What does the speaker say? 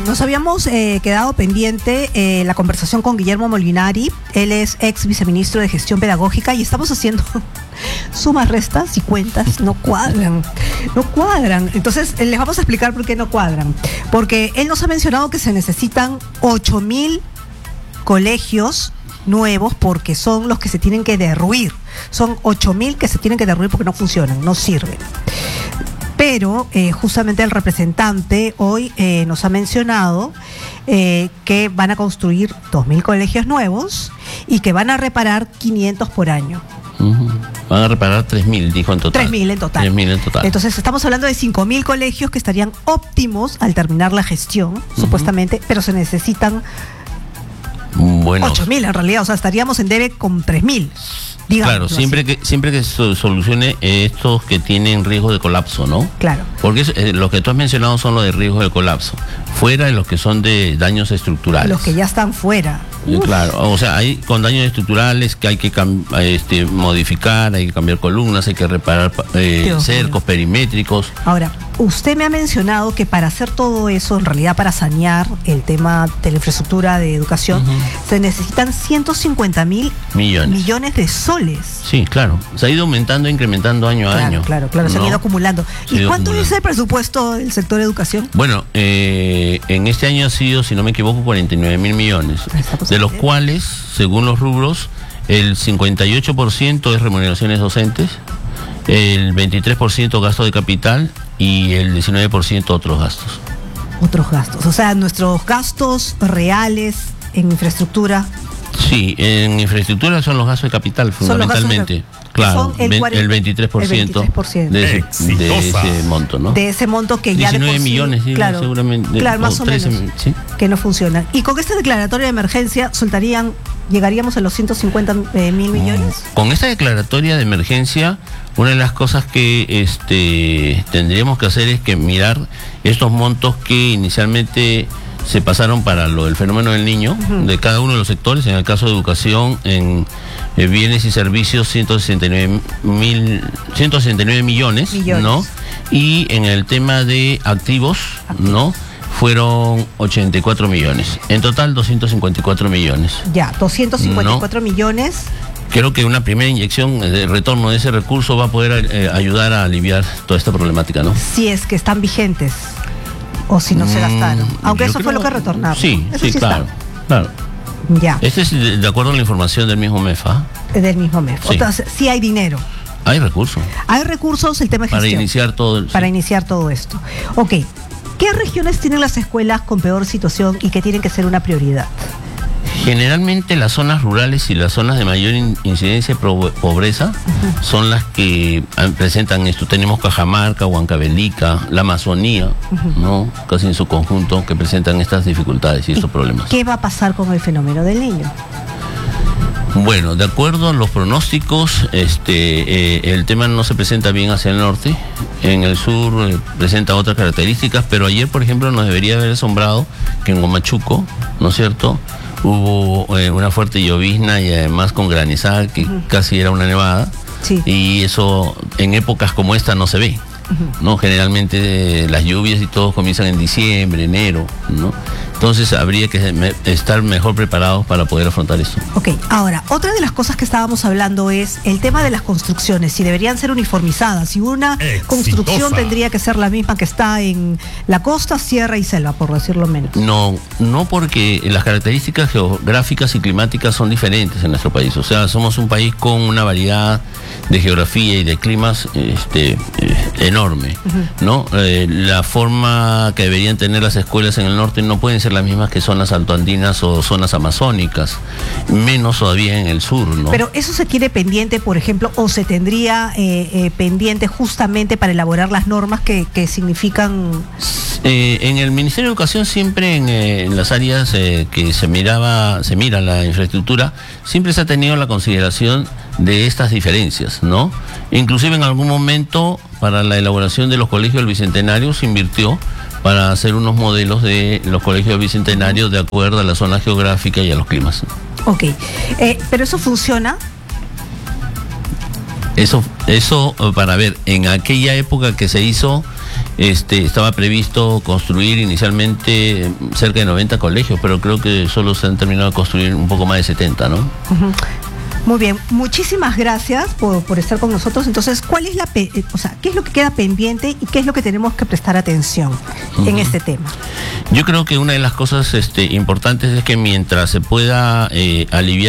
nos habíamos quedado pendiente la conversación con Guillermo Molinari. Él es ex viceministro de Gestión Pedagógica y estamos haciendo sumas, restas y cuentas. No cuadran. Entonces, les vamos a explicar por qué no cuadran. Porque él nos ha mencionado que se necesitan 8.000 colegios nuevos porque son los que se tienen que derruir. Son 8.000 que se tienen que derruir porque no funcionan, no sirven. Pero justamente el representante hoy nos ha mencionado que van a construir 2.000 colegios nuevos y que van a reparar 500 por año. Van a reparar 3.000, dijo en total. 3.000 en total. 3.000 en total. Entonces estamos hablando de 5.000 colegios que estarían óptimos al terminar la gestión, supuestamente, pero se necesitan 8.000 en realidad, o sea, estaríamos en debe con 3.000. Claro, siempre que se solucione estos que tienen riesgo de colapso, ¿no? Claro. Porque los que tú has mencionado son los de riesgo de colapso, fuera de los que son de daños estructurales. Los que ya están fuera. Claro, o sea, hay con daños estructurales que hay que modificar, hay que cambiar columnas, hay que reparar cercos perimétricos. Ahora, usted me ha mencionado que para hacer todo eso, en realidad para sanear el tema de la infraestructura de educación, se necesitan 150.000 millones de soles. Sí, claro. Se ha ido aumentando, incrementando año a año. Claro, se han ido acumulando. ¿Y cuánto es el presupuesto del sector de educación? Bueno, en este año ha sido, si no me equivoco, 49.000 millones. De los cuales, según los rubros, el 58% es remuneraciones docentes, el 23% gasto de capital y el 19% otros gastos. Otros gastos, o sea, nuestros gastos reales en infraestructura. Sí, en infraestructura son los gastos de capital, fundamentalmente. Claro, el 23% de ese monto, ¿no? De ese monto que ya 19 millones, sí, claro, seguramente. Claro, más o menos, ¿sí? Que no funcionan. Y con esta declaratoria de emergencia llegaríamos a los 150.000 millones. Con esta declaratoria de emergencia, una de las cosas que tendríamos que hacer es que mirar estos montos que inicialmente se pasaron para lo del fenómeno del niño, de cada uno de los sectores. En el caso de educación, en bienes y servicios, 169 millones, ¿no? Y en el tema de activos, ¿no? Fueron 84 millones. En total, 254 millones. Ya, 254 millones. Creo que una primera inyección de retorno de ese recurso va a poder ayudar a aliviar toda esta problemática, ¿no? Si es que están vigentes o si no se gastaron. Aunque eso fue lo que retornaron. Sí, ¿no? sí, claro. Ya. Este es de acuerdo a la información del mismo MEFA. Del mismo MEFA. Sí. Entonces, sí hay dinero. Hay recursos. Hay recursos, el tema es gestión. Para iniciar todo esto. Ok. ¿Qué regiones tienen las escuelas con peor situación y que tienen que ser una prioridad? Generalmente las zonas rurales y las zonas de mayor incidencia de pobreza son las que presentan esto. Tenemos Cajamarca, Huancavelica, la Amazonía, ¿no? Casi en su conjunto, que presentan estas dificultades y estos problemas. ¿Qué va a pasar con el fenómeno del niño? Bueno, de acuerdo a los pronósticos, el tema no se presenta bien hacia el norte. En el sur presenta otras características, pero ayer, por ejemplo, nos debería haber asombrado que en Huamachuco, ¿no es cierto?, hubo una fuerte llovizna y además con granizada que casi era una nevada. Sí. Y eso en épocas como esta no se ve. ¿No? Generalmente las lluvias y todo comienzan en diciembre, enero, ¿no? Entonces habría que estar mejor preparados para poder afrontar eso. Ok, ahora, otra de las cosas que estábamos hablando es el tema de las construcciones, si deberían ser uniformizadas, si una construcción tendría que ser la misma que está en la costa, sierra y selva, por decirlo menos. No porque las características geográficas y climáticas son diferentes en nuestro país. O sea, somos un país con una variedad de geografía y de climas enorme, ¿no? La forma que deberían tener las escuelas en el norte no pueden ser las mismas que zonas altoandinas o zonas amazónicas, menos todavía en el sur, ¿no? Pero eso se tiene pendiente, por ejemplo, o se tendría pendiente justamente para elaborar las normas que significan... En el Ministerio de Educación siempre en las áreas que se mira la infraestructura, siempre se ha tenido la consideración de estas diferencias, ¿no? Inclusive en algún momento para la elaboración de los colegios del Bicentenario se invirtió para hacer unos modelos de los colegios del Bicentenario de acuerdo a la zona geográfica y a los climas. Ok, pero eso funciona. Eso para ver, en aquella época que se hizo, estaba previsto construir inicialmente cerca de 90 colegios, pero creo que solo se han terminado de construir un poco más de 70, ¿no? Uh-huh. Muy bien, muchísimas gracias por estar con nosotros. Entonces, ¿cuál es qué es lo que queda pendiente y qué es lo que tenemos que prestar atención en este tema? Yo creo que una de las cosas importantes es que mientras se pueda aliviar